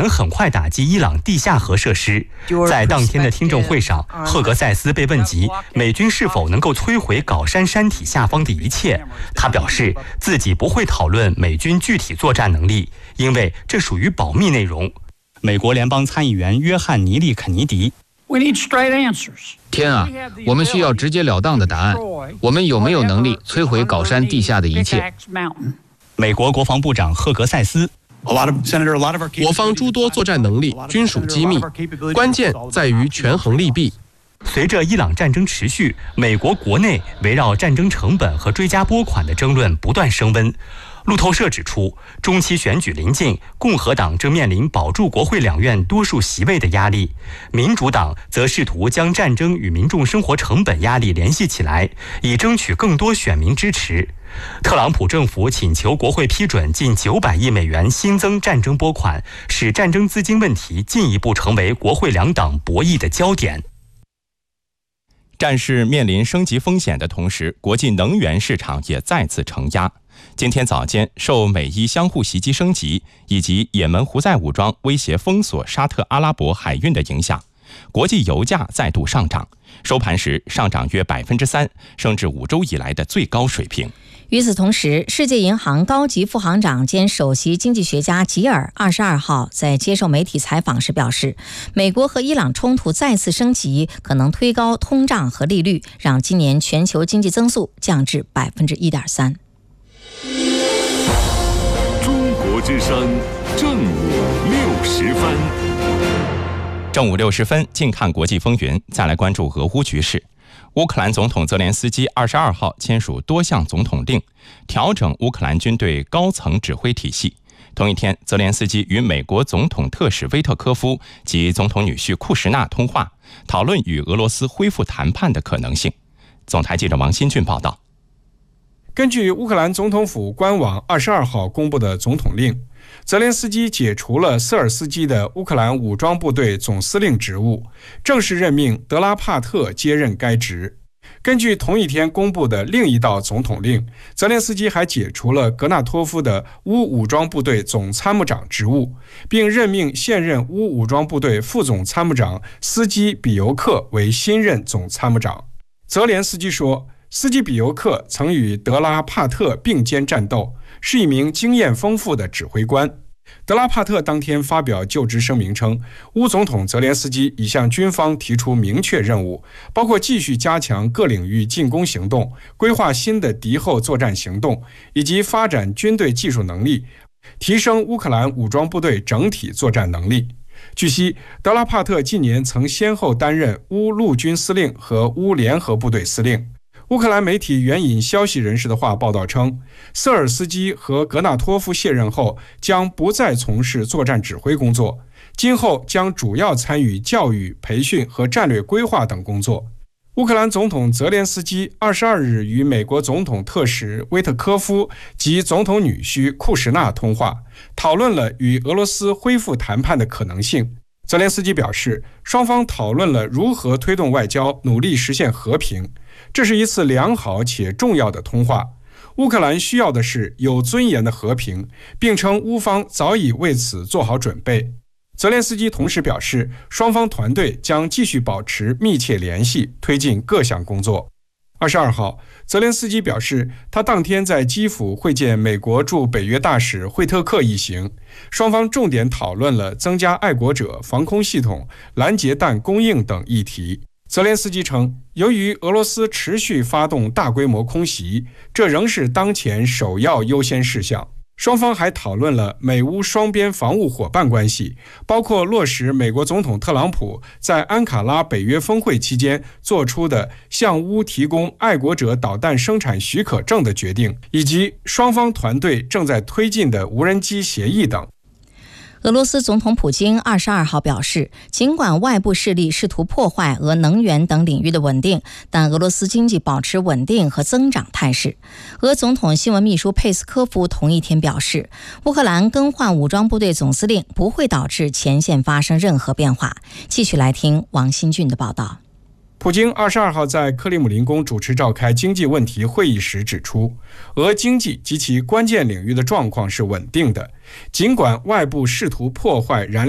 能很快打击伊朗地下核设施。在当天的听证会上，赫格塞斯被问及美军是否能够摧毁稿山山体下方的一切，他表示自己不会讨论美军具体作战能力，因为这属于保密内容。美国联邦参议员约翰·尼利肯尼迪： 天啊，我们需要直截了当的答案。我们有没有能力摧毁稿山地下的一切？ 美国国防部长赫格塞斯： 我方诸多作战能力均属机密，关键在于权衡利弊。 随着伊朗战争持续，美国国内围绕战争成本和追加拨款的争论不断升温。路透社指出，中期选举临近，共和党正面临保住国会两院多数席位的压力，民主党则试图将战争与民众生活成本压力联系起来，以争取更多选民支持。特朗普政府请求国会批准近900亿美元新增战争拨款，使战争资金问题进一步成为国会两党博弈的焦点。战事面临升级风险的同时，国际能源市场也再次承压。今天早间，受美伊相互袭击升级以及也门胡塞武装威胁封锁沙特阿拉伯海运的影响，国际油价再度上涨，收盘时上涨约3%，升至5周以来的最高水平。 与此同时，世界银行高级副行长兼首席经济学家吉尔22号在接受媒体采访时表示，美国和伊朗冲突再次升级，可能推高通胀和利率，让今年全球经济增速降至1.3%。 中国之声正午60分。 正午60分，近看国际风云，再来关注俄乌局势。乌克兰总统泽连斯基22号签署多项总统令，调整乌克兰军队高层指挥体系。同一天，泽连斯基与美国总统特使威特科夫及总统女婿库什纳通话，讨论与俄罗斯恢复谈判的可能性。总台记者王新俊报道。 根据乌克兰总统府官网22号公布的总统令，泽连斯基解除了瑟尔斯基的乌克兰武装部队总司令职务，正式任命德拉帕特接任该职。根据同一天公布的另一道总统令，泽连斯基还解除了格纳托夫的乌武装部队总参谋长职务，并任命现任乌武装部队副总参谋长斯基比尤克为新任总参谋长。泽连斯基说，斯基比尤克曾与德拉帕特并肩战斗，是一名经验丰富的指挥官。德拉帕特当天发表就职声明称，乌总统泽连斯基已向军方提出明确任务，包括继续加强各领域进攻行动，规划新的敌后作战行动，以及发展军队技术能力，提升乌克兰武装部队整体作战能力。据悉，德拉帕特近年曾先后担任乌陆军司令和乌联合部队司令。乌克兰媒体援引消息人士的话报道称，瑟尔斯基和格纳托夫卸任后将不再从事作战指挥工作，今后将主要参与教育、培训和战略规划等工作。乌克兰总统泽连斯基22日与美国总统特使威特科夫及总统女婿库什纳通话，讨论了与俄罗斯恢复谈判的可能性。泽连斯基表示，双方讨论了如何推动外交，努力实现和平。这是一次良好且重要的通话。乌克兰需要的是有尊严的和平，并称乌方早已为此做好准备。泽连斯基同时表示，双方团队将继续保持密切联系，推进各项工作。22号，泽连斯基表示，他当天在基辅会见美国驻北约大使惠特克一行，双方重点讨论了增加爱国者防空系统、拦截弹供应等议题。泽连斯基称，由于俄罗斯持续发动大规模空袭，这仍是当前首要优先事项。双方还讨论了美乌双边防务伙伴关系，包括落实美国总统特朗普在安卡拉北约峰会期间做出的向乌提供爱国者导弹生产许可证的决定，以及双方团队正在推进的无人机协议等。 俄罗斯总统普京22号表示，尽管外部势力试图破坏俄能源等领域的稳定，但俄罗斯经济保持稳定和增长态势。俄总统新闻秘书佩斯科夫同一天表示，乌克兰更换武装部队总司令不会导致前线发生任何变化。继续来听王新俊的报道。 普京22号在克里姆林宫主持召开经济问题会议时指出，俄经济及其关键领域的状况是稳定的，尽管外部试图破坏燃料